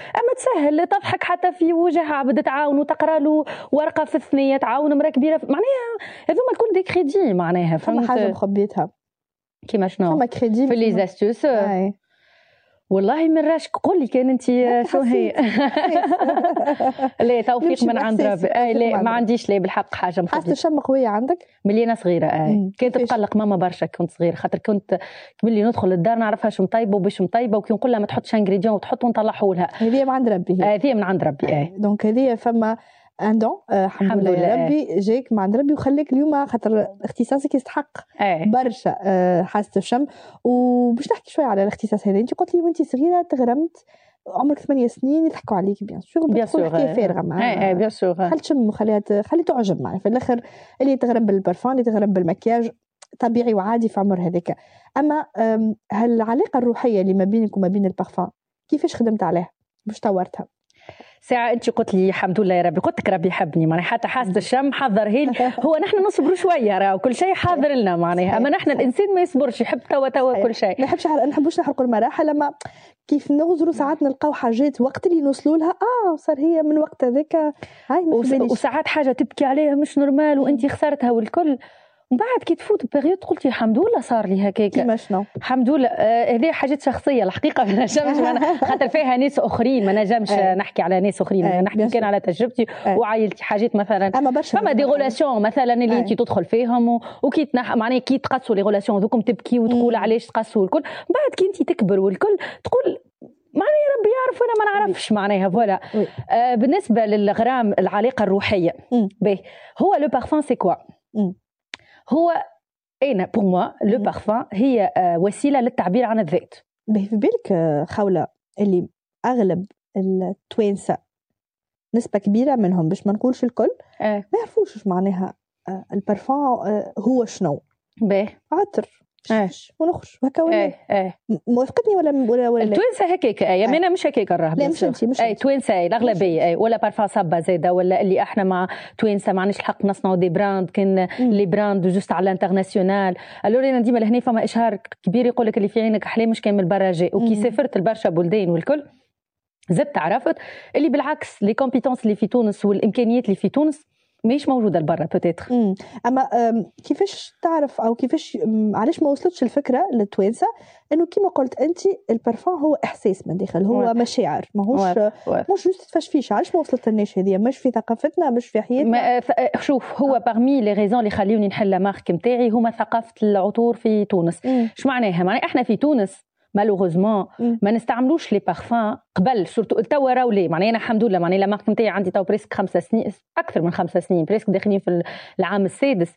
اما تسهل تضحك حتى في وجه عبد تعاون وتقرا له ورقه في الثنيه تعاون مرا كبيره معناها هذوما الكل دي كريدي معناها فما حاجه مخبيتها كيما شنو فما كريدي في لي زاستوس والله من راشك قول لي كان انت شو هي لا توفيق من عند ربي لا ما عنديش لا بالحق حاجه مخبية حاسه الشم قويه عندك ملي انا صغيره كانت تقلق ماما برشا كنت صغيره خاطر كنت ملي ندخل للدار نعرفها شو مطيبه وباش مطيبه وكي نقول لها ما تحطش انغريديون وتحط ونطلعوا لها هذه من عند ربي هذه من عند ربي دونك هذه فما اندون الحمد لله يا ربي جاك من عند ربي وخليك اليوم خاطر اختصاصك يستحق برشا حاسه الشم. وباش نحكي شويه على الاختصاص هذا انت قلت لي وانت صغيره تغرمت عمرك 8 سنين يضحكوا عليك بيان سور حكايه فارغه معاها بيان سور خلي تشم وخليها تعجب معنا في الاخر اللي تغرم بالبرفان اللي تغرم بالمكياج طبيعي وعادي في عمر هذاك. اما هالعلاقه الروحيه اللي ما بينك وما بين البارفان كيفاش خدمت عليها باش طورتها؟ ساعة أنت قلت لي الحمد لله يا ربي قلت لك ربي يحبني معناها حتى حاسة الشم حضر هيل هو نحن نصبروا شوية راه كل شيء حاضر لنا معناها أما نحن الإنسان ما يصبرش يحب توا كل شيء ما نحبوش نحرقوا المراحل لما كيف نغزروا ساعات نلقاو حاجات وقت اللي نوصلوا لها صار هي من وقت هذاك هاي وساعات حاجة تبكي عليها مش نورمال وأنت خسرتها والكل بعد كي تفوت بيريود قلتي الحمد لله صار لي هكاك كيما شنو الحمد لله هذه حاجات شخصيه الحقيقه ما نجمش خاطر فيها ناس اخرين ما نجمش نحكي على ناس اخرين نحكي كان على تجربتي وعائلتي حاجات مثلا فما دي غولاسيون مثلا اللي انت تدخل فيهم وكي معناها كي تقصوا لي غولاسيون ذوكم تبكي وتقول علاش تقصوا الكل بعد كي انت تكبر والكل تقول معناها ربي يعرف وانا ما نعرفش معناها فوالا. بالنسبه للغرام العلاقه الروحيه هو لو بارفان سي كوا هو أنا pour moi le parfum هي وسيلة للتعبير عن الذات. في بالك خولة اللي أغلب التوانسة نسبة كبيرة منهم باش ما نقولش الكل ما يعرفوش معناها البارفان هو شنو عطر ونخش هكا ولا موافقتني ولا التوانسه هكاك يعني انا مش هكاك الراه لا مش انت مش توانسه الاغلبيه ولا بارفان صبا زاده ولا اللي احنا مع توانسه معناش الحق نصنعوا دي براند كان لي براند جوست على الانترناسيونال الوري انا ديما لهنا فما اشهار كبير يقول لك اللي في عينك احلى مش كامل براجي وكي سافرت لبرشا بلدان والكل زدت عرفت اللي بالعكس لي كومبيتونس اللي في تونس والامكانيات اللي في تونس مش موجوده لبرا بوتيتر. اما كيفاش تعرف او كيفاش علاش ما وصلتش الفكره للتوانسه انه كيما قلت انت البارفان هو احساس من داخل هو مشاعر ماهوش مش جوست تفشفيش علاش ما وصلت لناش هذه مش في ثقافتنا مش في حياتنا شوف هو باغمي لي ريزون اللي خليوني نحل مارك نتاعي هما ثقافه العطور في تونس. اش معناها احنا في تونس مالوغوزمون ما نستعملوش لي بارفان قبل سورتو توا راهو لي معناها انا الحمد لله معناها المارك نتاعي عندي تو بريسك 5 سنين اكثر من 5 سنين بريسك داخلين في العام السادس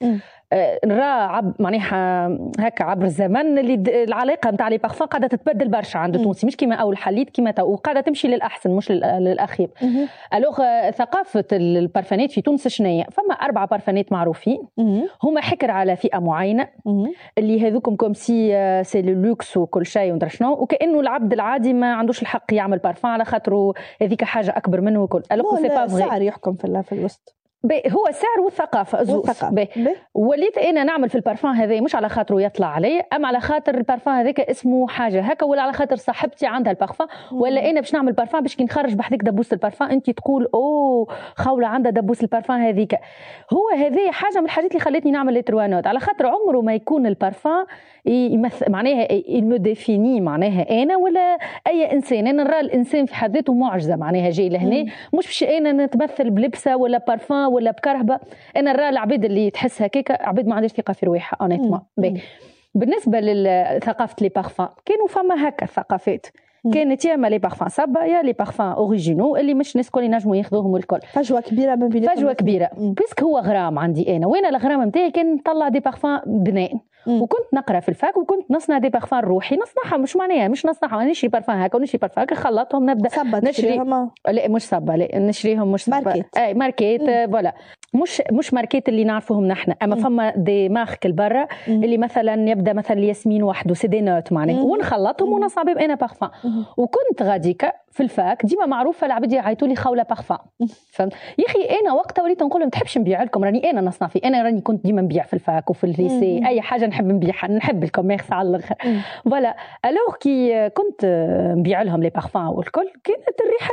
نرى معناها هكا عبر الزمن اللي العلاقه نتاع لي بارفان قاعده تتبدل برشا عند التونسي مش كيما اول حليت كيما تو وقاعده تمشي للاحسن مش للاخير. الوغ ثقافه البارفانات في تونس شنية فما 4 بارفانات معروفين هما حكر على فئه معينه اللي هذوكم كوم سي سي لوكس وكل شيء وندري شنو وكانه العبد العادي ما عندوش الحق يعمل بارفان على خاطره هذيك حاجه اكبر منه وكل الوغ سي با السعر يحكم في الوسط هو السعر والثقافه وليت انا نعمل في البارفان هذا مش على خاطره يطلع علي اما على خاطر البارفان هذاك اسمه حاجه هكا ولا على خاطر صاحبتي عندها البارفان ولا انا باش نعمل بارفان باش كي نخرج بحذاك دبوس البارفان انت تقول خوله عندها دبوس البارفان هذيك. هو هذه حاجه من الحاجات اللي خلتني نعمل لي تروانوت على خاطر عمره ما يكون البارفان معناها يمو ديفيني معناها انا ولا اي انسان انا نرى الانسان في حد ذاته معجزه معناها جاي لهنا مش باش انا نتمثل بلبسه ولا بارفان ولا بكرهبه انا نرى العباد اللي تحس هكاك عباد ما عندهاش ثقه في روحها اونيتمون. بالنسبه لثقافه لي بارفان كانوا فما هكا ثقافات كانت يا لي بارفان صبا يا لي بارفان اوريجينو اللي مش ناس كل ينجموا ياخذوهم الكل فجوه كبيره ما بيناتهم فجوه كبيره بيسك هو غرام عندي انا وانا الغرام نتاعي كان نطلع دي بارفان بناء وكنت نقرا في الفاك وكنت نصنع دي بارفان روحي نصنعها مش معناها مش نصنعها نشري بارفان هكا ونشري بارفان هكا نخلطهم نبدا نشري لا مش صبا لا نشريهم مش صبا اي ماركيت فوالا مش ماركيت اللي نعرفوهم نحن اما فما دي مارك البرا اللي مثلا يبدا مثلا الياسمين وحده سي دي نوت معناها ونخلطهم ونصنع بهم انا بارفان وكنت غاديكا في الفاك ديما معروفه العباد يعيطوا لي خوله بارفان فهمت يا اخي انا وقتها وليت نقول لهم تحبش نبيع لكم راني انا نصنع في انا راني كنت ديما نبيع في الفاك وفي الليسي اي حاجه نحب نبيعها نحب الكوميرس على الاخر فوالا الوغ كي كنت نبيع لهم لي بارفان والكل كانت الريحه